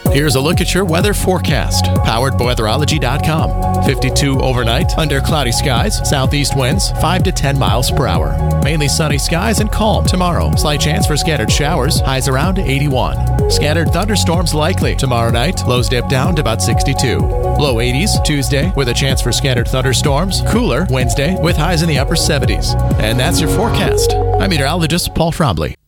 Here's a look at your weather forecast, powered by weatherology.com. 52 overnight, under cloudy skies, southeast winds 5 to 10 miles per hour. Mainly sunny skies and calm tomorrow. Slight chance for scattered showers, highs around 81. Scattered thunderstorms likely tomorrow night, lows dip down to about 62. Low 80s Tuesday with a chance for scattered thunderstorms. Cooler Wednesday with highs in the upper 70s. And that's your forecast. I'm meteorologist Paul Trombley.